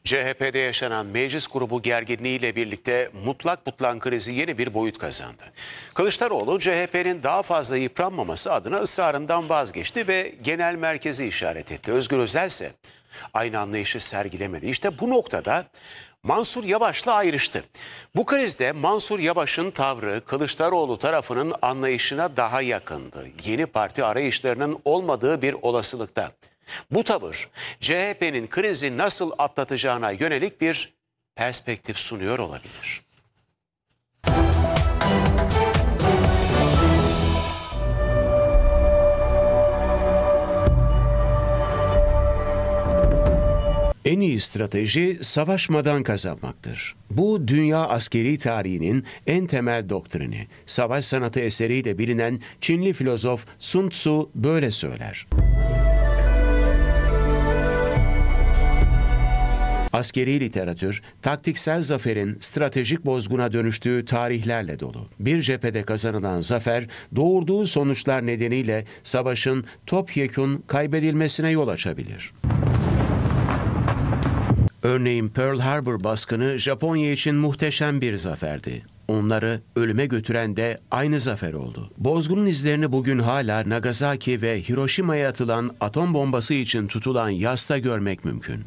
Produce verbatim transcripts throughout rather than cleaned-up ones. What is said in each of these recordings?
C H P'de yaşanan meclis grubu gerginliğiyle birlikte mutlak butlan krizi yeni bir boyut kazandı. Kılıçdaroğlu C H P'nin daha fazla yıpranmaması adına ısrarından vazgeçti ve genel merkezi işaret etti. Özgür Özel ise aynı anlayışı sergilemedi. İşte bu noktada Mansur Yavaş'la ayrıştı. Bu krizde Mansur Yavaş'ın tavrı Kılıçdaroğlu tarafının anlayışına daha yakındı. Yeni parti arayışlarının olmadığı bir olasılıkta. Bu tavır C H P'nin krizi nasıl atlatacağına yönelik bir perspektif sunuyor olabilir. En iyi strateji savaşmadan kazanmaktır. Bu dünya askeri tarihinin en temel doktrini. Savaş sanatı eseriyle bilinen Çinli filozof Sun Tzu böyle söyler. Askeri literatür, taktiksel zaferin stratejik bozguna dönüştüğü tarihlerle dolu. Bir cephede kazanılan zafer, doğurduğu sonuçlar nedeniyle savaşın topyekün kaybedilmesine yol açabilir. Örneğin Pearl Harbor baskını Japonya için muhteşem bir zaferdi. Onları ölüme götüren de aynı zafer oldu. Bozgunun izlerini bugün hala Nagasaki ve Hiroşima'ya atılan atom bombası için tutulan yasta görmek mümkün.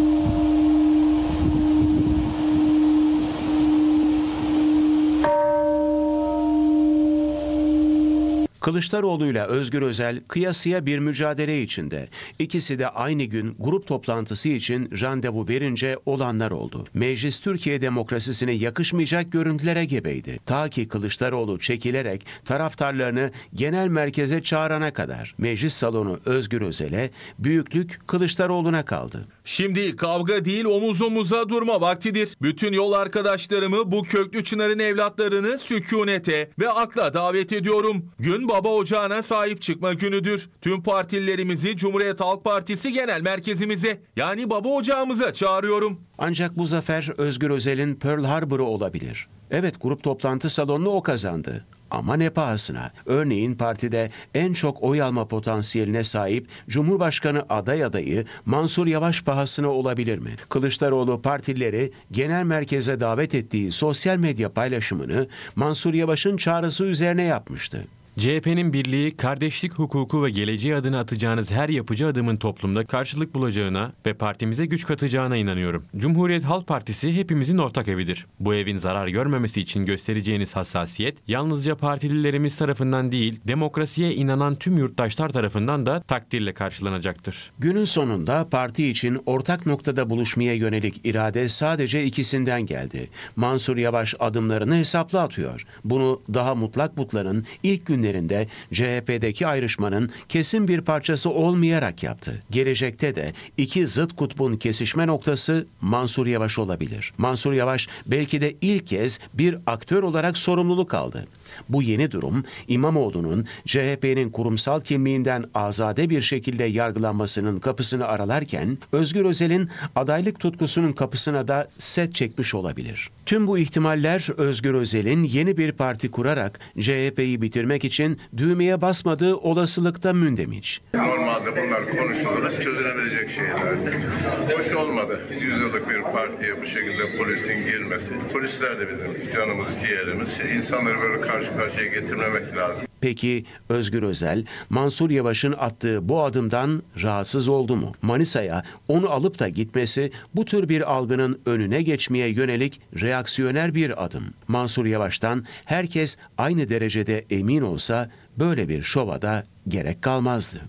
Kılıçdaroğlu ile Özgür Özel kıyasıya bir mücadele içinde. İkisi de aynı gün grup toplantısı için randevu verince olanlar oldu. Meclis Türkiye demokrasisine yakışmayacak görüntülere gebeydi. Ta ki Kılıçdaroğlu çekilerek taraftarlarını genel merkeze çağırana kadar. Meclis salonu Özgür Özel'e, büyüklük Kılıçdaroğlu'na kaldı. Şimdi kavga değil omuz omuza durma vaktidir. Bütün yol arkadaşlarımı, bu köklü çınarın evlatlarını sükunete ve akla davet ediyorum. Gün baba ocağına sahip çıkma günüdür. Tüm partililerimizi Cumhuriyet Halk Partisi Genel Merkezimize, yani baba ocağımıza çağırıyorum. Ancak bu zafer Özgür Özel'in Pearl Harbor'u olabilir. Evet, grup toplantı salonunu o kazandı. Ama ne pahasına? Örneğin partide en çok oy alma potansiyeline sahip Cumhurbaşkanı aday adayı Mansur Yavaş pahasına olabilir mi? Kılıçdaroğlu partilileri genel merkeze davet ettiği sosyal medya paylaşımını Mansur Yavaş'ın çağrısı üzerine yapmıştı. C H P'nin birliği, kardeşlik, hukuku ve geleceği adına atacağınız her yapıcı adımın toplumda karşılık bulacağına ve partimize güç katacağına inanıyorum. Cumhuriyet Halk Partisi hepimizin ortak evidir. Bu evin zarar görmemesi için göstereceğiniz hassasiyet, yalnızca partililerimiz tarafından değil, demokrasiye inanan tüm yurttaşlar tarafından da takdirle karşılanacaktır. Günün sonunda parti için ortak noktada buluşmaya yönelik irade sadece ikisinden geldi. Mansur Yavaş adımlarını hesaplı atıyor. Bunu daha mutlak butların ilk günlerinde C H P'deki ayrışmanın kesin bir parçası olmayarak yaptı. Gelecekte de iki zıt kutbun kesişme noktası Mansur Yavaş olabilir. Mansur Yavaş belki de ilk kez bir aktör olarak sorumluluk aldı. Bu yeni durum İmamoğlu'nun C H P'nin kurumsal kimliğinden azade bir şekilde yargılanmasının kapısını aralarken Özgür Özel'in adaylık tutkusunun kapısına da set çekmiş olabilir. Tüm bu ihtimaller Özgür Özel'in yeni bir parti kurarak C H P'yi bitirmek için düğmeye basmadığı olasılıkta mündemiş. Normalde bunlar konuşularak çözülebilecek şeylerdi. Hoş olmadı. Yüzyıllık bir partiye bu şekilde polisin girmesi. Polisler de bizim canımız, ciğerimiz. İnsanları böyle karşı karşıya getirmemek lazım. Peki Özgür Özel, Mansur Yavaş'ın attığı bu adımdan rahatsız oldu mu? Manisa'ya onu alıp da gitmesi bu tür bir algının önüne geçmeye yönelik reaksiyoner bir adım. Mansur Yavaş'tan herkes aynı derecede emin olsa böyle bir şova da gerek kalmazdı.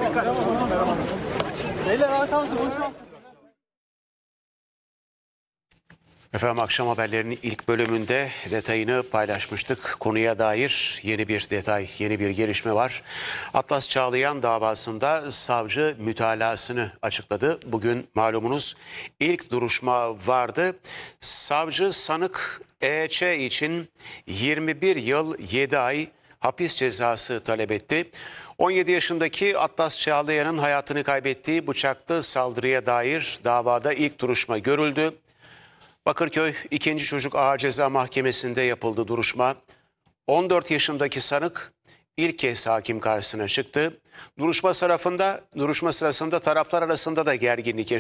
Efendim, akşam haberlerinin ilk bölümünde detayını paylaşmıştık. Konuya dair yeni bir detay, yeni bir gelişme var. Atlas Çağlayan davasında savcı mütalasını açıkladı. Bugün malumunuz ilk duruşma vardı. Savcı sanık E Ç için yirmi bir yıl yedi ay hapis cezası talep etti. on yedi yaşındaki Atlas Çağlayan'ın hayatını kaybettiği bıçaklı saldırıya dair davada ilk duruşma görüldü. Bakırköy ikinci Çocuk Ağır Ceza Mahkemesi'nde yapıldı duruşma. on dört yaşındaki sanık ilk kez hakim karşısına çıktı. Duruşma sırasında, duruşma sırasında taraflar arasında da gerginlik yaşandı.